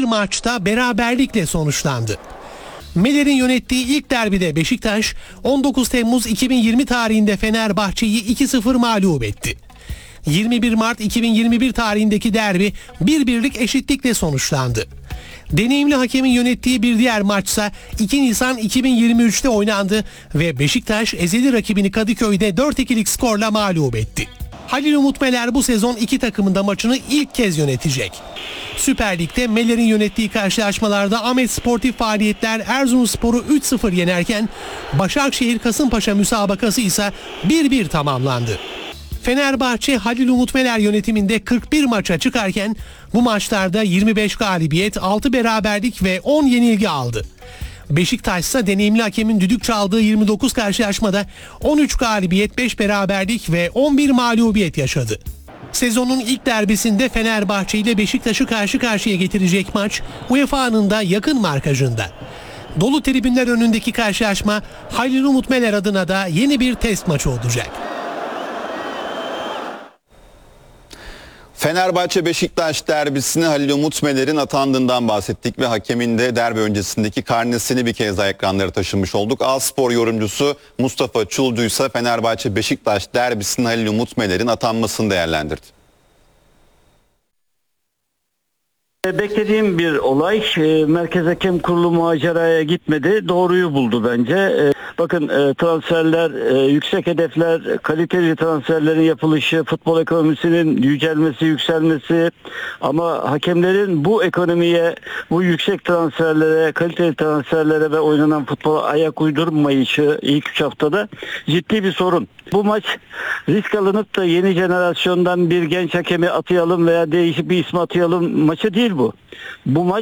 maçta beraberlikle sonuçlandı. Meller'in yönettiği ilk derbide Beşiktaş 19 Temmuz 2020 tarihinde Fenerbahçe'yi 2-0 mağlup etti. 21 Mart 2021 tarihindeki derbi 1-1'lik eşitlikle sonuçlandı. Deneyimli hakemin yönettiği bir diğer maçsa 2 Nisan 2023'te oynandı ve Beşiktaş ezeli rakibini Kadıköy'de 4-2'lik skorla mağlup etti. Halil Umut Meler bu sezon iki takımın da maçını ilk kez yönetecek. Süper Lig'de Meller'in yönettiği karşılaşmalarda Ahmet Sportif Faaliyetler Erzurumspor'u 3-0 yenerken Başakşehir Kasımpaşa müsabakası ise 1-1 tamamlandı. Fenerbahçe Halil Umut Meler yönetiminde 41 maça çıkarken bu maçlarda 25 galibiyet, 6 beraberlik ve 10 yenilgi aldı. Beşiktaş ise deneyimli hakemin düdük çaldığı 29 karşılaşmada 13 galibiyet, 5 beraberlik ve 11 mağlubiyet yaşadı. Sezonun ilk derbisinde Fenerbahçe ile Beşiktaş'ı karşı karşıya getirecek maç UEFA'nın da yakın markajında. Dolu tribünler önündeki karşılaşma Halil Umut Meler adına da yeni bir test maçı olacak. Fenerbahçe-Beşiktaş derbisine Halil Umut Meler'in atandığından bahsettik ve hakemin de derbi öncesindeki karnesini bir kez daha ekranlara taşımış olduk. A-Spor yorumcusu Mustafa Çulcu ise Fenerbahçe-Beşiktaş derbisine Halil Umut Meler'in atanmasını değerlendirdi. Beklediğim bir olay. Merkez Hakem Kurulu maceraya gitmedi. Doğruyu buldu bence. Bakın transferler, yüksek hedefler, kaliteli transferlerin yapılışı, futbol ekonomisinin yücelmesi, yükselmesi ama hakemlerin bu ekonomiye, bu yüksek transferlere, kaliteli transferlere ve oynanan futbola ayak uydurmayışı ilk 3 haftada ciddi bir sorun. Bu maç risk alınıp da yeni jenerasyondan bir genç hakemi atayalım veya değişik bir ismi atayalım maçı değil bu. Bu maç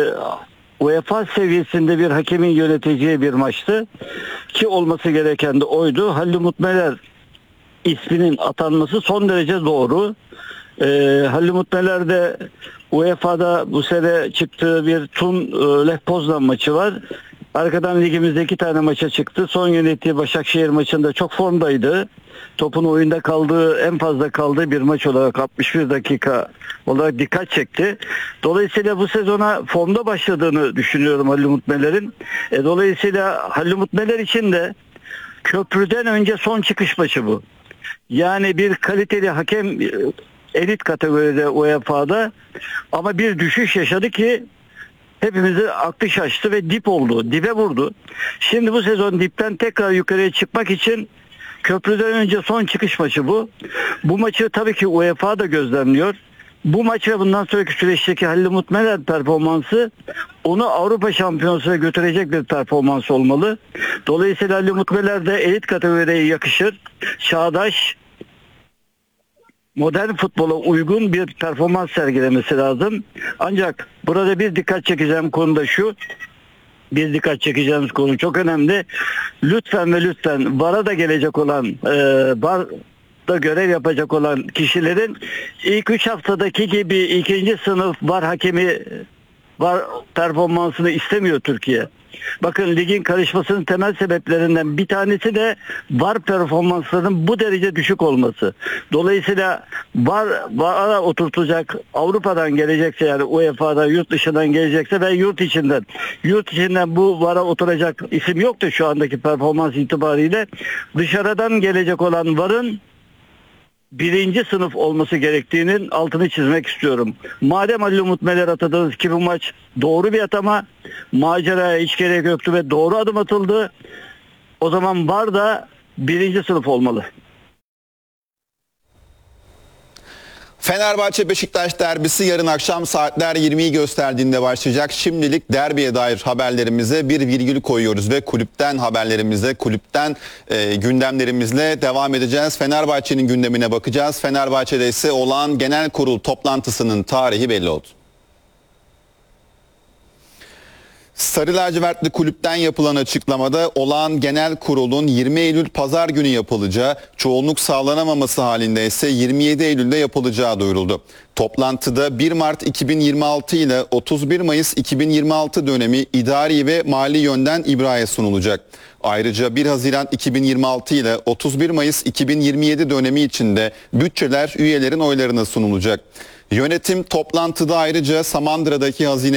UEFA seviyesinde bir hakemin yöneteceği bir maçtı ki olması gereken de oydu. Halil Umut Meler isminin atanması son derece doğru. Halil Umut Meler de UEFA'da bu sene çıktığı bir Thun Lech Poznan maçı var. Arkadan ligimizde 2 tane maça çıktı. Son yönettiği Başakşehir maçında çok formdaydı. Topun oyunda kaldığı, en fazla kaldığı bir maç olarak 61 dakika olarak dikkat çekti. Dolayısıyla bu sezona formda başladığını düşünüyorum Halil Umut Meler'in. Dolayısıyla Halil Umut Meler için de köprüden önce son çıkış maçı bu. Yani bir kaliteli hakem elit kategoride UEFA'da ama bir düşüş yaşadı ki hepimizin aklı şaştı ve dip oldu, dibe vurdu. Şimdi bu sezon dipten tekrar yukarıya çıkmak için köprüden önce son çıkış maçı bu. Bu maçı tabii ki UEFA da gözlemliyor. Bu maç ve bundan sonraki süreçteki Halil Umut Meler performansı onu Avrupa Şampiyonası'na götürecek bir performans olmalı. Dolayısıyla Halil Umut Meler de elit kategoriye yakışır. Çağdaş, modern futbola uygun bir performans sergilemesi lazım. Ancak burada bir dikkat çekeceğim konu da şu. Bir dikkat çekeceğimiz konu çok önemli. Lütfen ve lütfen VAR'a da gelecek olan, VAR'da görev yapacak olan kişilerin ilk 3 haftadaki gibi ikinci sınıf VAR hakemi, VAR performansını istemiyor Türkiye. Bakın ligin karışmasının temel sebeplerinden bir tanesi de VAR performanslarının bu derece düşük olması. Dolayısıyla VAR'a oturtacak, Avrupa'dan gelecekse yani UEFA'dan, yurt dışından gelecekse ve yurt içinden bu VAR'a oturacak isim yok da şu andaki performans itibariyle dışarıdan gelecek olan VAR'ın birinci sınıf olması gerektiğinin altını çizmek istiyorum. Madem Halil Umut Meler atadınız ki bu maç doğru bir atama, maceraya hiç gerek yoktu ve doğru adım atıldı. O zaman VAR da birinci sınıf olmalı. Fenerbahçe-Beşiktaş derbisi yarın akşam saatler 20'yi gösterdiğinde başlayacak. Şimdilik derbiye dair haberlerimize bir virgül koyuyoruz ve kulüpten haberlerimize, kulüpten gündemlerimizle devam edeceğiz. Fenerbahçe'nin gündemine bakacağız. Fenerbahçe'de ise olağan genel kurul toplantısının tarihi belli oldu. Sarı lacivertli kulüpten yapılan açıklamada olağan genel kurulun 20 Eylül pazar günü yapılacağı, çoğunluk sağlanamaması halinde ise 27 Eylül'de yapılacağı duyuruldu. Toplantıda 1 Mart 2026 ile 31 Mayıs 2026 dönemi idari ve mali yönden ibraya sunulacak. Ayrıca 1 Haziran 2026 ile 31 Mayıs 2027 dönemi içinde bütçeler üyelerin oylarına sunulacak. Yönetim toplantıda ayrıca Samandıra'daki hazine